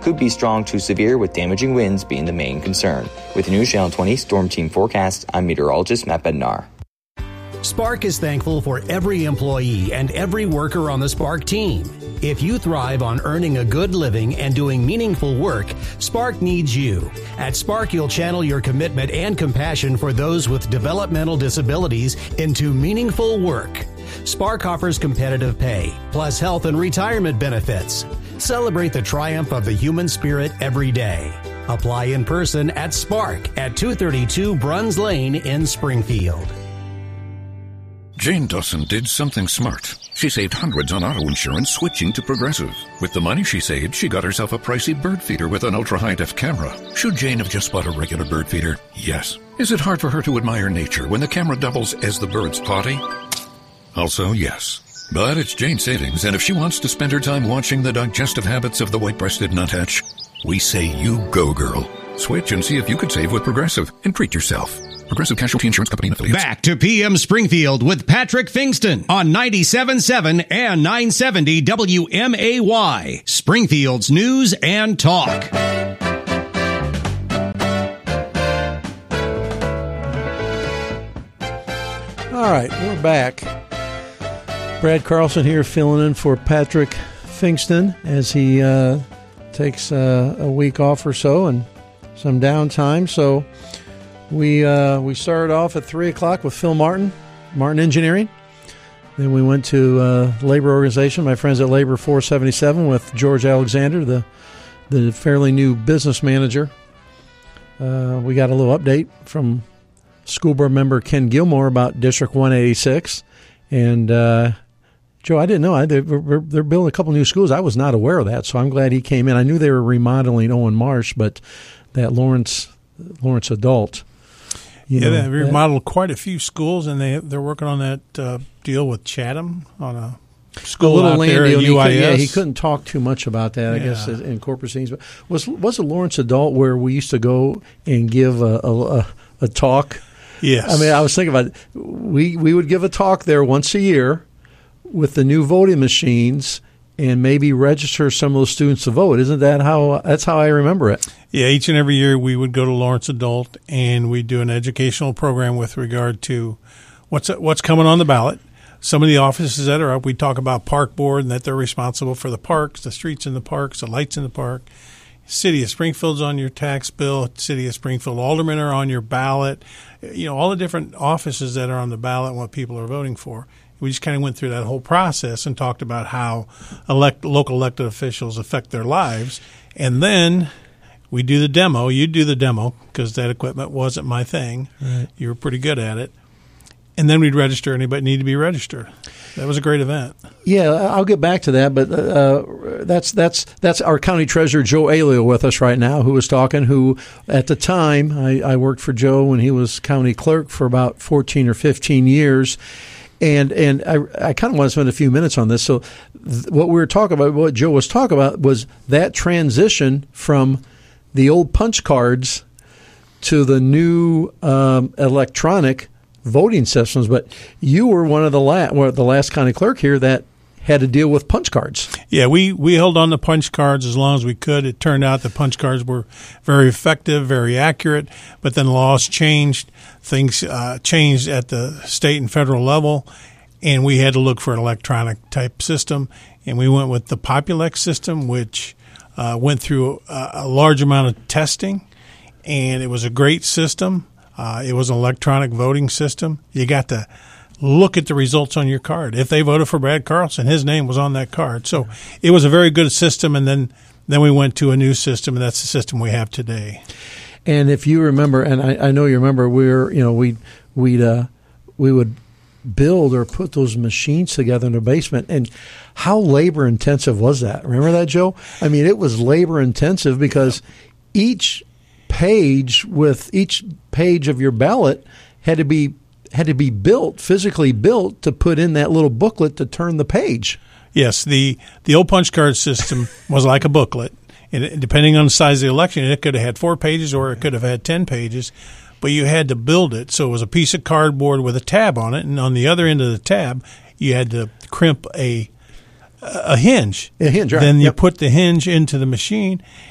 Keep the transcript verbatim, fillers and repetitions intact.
could be strong to severe with damaging winds being the main concern. With the new Channel twenty Storm Team forecast, I'm meteorologist Matt Bednar. Spark is thankful for every employee and every worker on the Spark team. If you thrive on earning a good living and doing meaningful work, Spark needs you. At Spark, you'll channel your commitment and compassion for those with developmental disabilities into meaningful work. Spark offers competitive pay, plus health and retirement benefits. Celebrate the triumph of the human spirit every day. Apply in person at Spark at two thirty-two Bruns Lane in Springfield. Jane Dawson did something smart. She saved hundreds on auto insurance switching to Progressive. With the money she saved, she got herself a pricey bird feeder with an ultra-high-def camera. Should Jane have just bought a regular bird feeder? Yes. Is it hard for her to admire nature when the camera doubles as the bird's potty? Also, yes. But it's Jane's savings, and if she wants to spend her time watching the digestive habits of the white-breasted nuthatch, we say you go, girl. Switch and see if you could save with Progressive and treat yourself. Progressive Casualty Insurance Company and Affiliates. Back to P M Springfield with Patrick Fingston on ninety-seven point seven and nine seventy W M A Y, Springfield's News and Talk. All right, we're back. Brad Carlson here filling in for Patrick Fingston as he uh, takes uh, a week off or so and some downtime. So we uh, we started off at three o'clock with Phil Martin, Martin Engineering. Then we went to uh, Labor Organization, my friends at Labor four seventy-seven with George Alexander, the the fairly new business manager. Uh, we got a little update from school board member Ken Gilmore about District one eighty-six. And, uh, Joe, I didn't know. I, they're, they're building a couple new schools. I was not aware of that, so I'm glad he came in. I knew they were remodeling Owen Marsh, but that Lawrence Lawrence Adult. You yeah, know, they remodeled quite a few schools, and they, they're working on that uh, deal with Chatham on a school little out land there deal. at U I S. He, could, yeah, he couldn't talk too much about that, I Yeah. guess, in corporate scenes. But was was it Lawrence Adult where we used to go and give a, a, a, a talk? Yes. I mean, I was thinking about it. We, we would give a talk there once a year with the new voting machines and maybe register some of those students to vote. Isn't that how – that's how I remember it. Yeah, each and every year we would go to Lawrence Adult and we'd do an educational program with regard to what's what's coming on the ballot. Some of the offices that are up, we talk about park board and that they're responsible for the parks, the streets in the parks, the lights in the park. City of Springfield's on your tax bill. City of Springfield aldermen are on your ballot. You know, all the different offices that are on the ballot and what people are voting for. We just kind of went through that whole process and talked about how elect, local elected officials affect their lives. And then we do the demo. You do the demo because that equipment wasn't my thing. Right. You were pretty good at it. And then we'd register anybody that needed to be registered. That was a great event. Yeah, I'll get back to that, but uh, that's that's that's our county treasurer, Joe Alio, with us right now, who was talking, who at the time, I, I worked for Joe when he was county clerk for about fourteen or fifteen years, and and I, I kind of want to spend a few minutes on this. So th- what we were talking about, what Joe was talking about, was that transition from the old punch cards to the new um, electronic voting systems. But you were one of the last, well, the last county clerk here that had to deal with punch cards. Yeah, we, we held on to punch cards as long as we could. It turned out the punch cards were very effective, very accurate, but then laws changed. Things uh, changed at the state and federal level, and we had to look for an electronic type system. And we went with the Populex system, which uh, went through a, a large amount of testing, and it was a great system. Uh, it was an electronic voting system. You got to look at the results on your card. If they voted for Brad Carlson, his name was on that card. So it was a very good system, and then, then we went to a new system, and that's the system we have today. And if you remember, and I, I know you remember, we were, you know, we we'd uh, we would build or put those machines together in the basement, and how labor intensive was that? Remember that, Joe? I mean, it was labor intensive because each page with each page of your ballot had to be had to be built, physically built, to put in that little booklet to turn the page. Yes, the the old punch card system was like a booklet, and it, depending on the size of the election, it could have had four pages or it could have had ten pages, but you had to build it. So it was a piece of cardboard with a tab on it, and on the other end of the tab, you had to crimp a a hinge. A hinge, right. Then you Yep. put the hinge into the machine,